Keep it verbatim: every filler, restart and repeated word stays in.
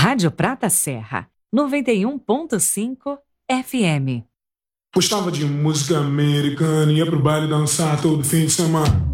Rádio Prata Serra, noventa e um ponto cinco F M. Gostava de música americana, ia pro baile dançar todo fim de semana.